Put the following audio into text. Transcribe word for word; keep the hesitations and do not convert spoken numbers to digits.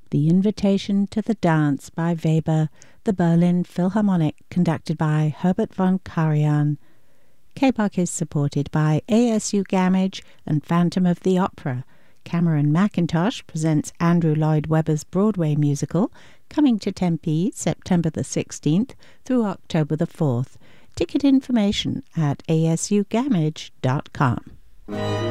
The Invitation to the Dance by Weber, the Berlin Philharmonic, conducted by Herbert von Karajan. K B O C is supported by A S U Gamage and Phantom of the Opera. Cameron Mackintosh presents Andrew Lloyd Webber's Broadway musical, coming to Tempe September the sixteenth through October the fourth. Ticket information at a s u gamage dot com.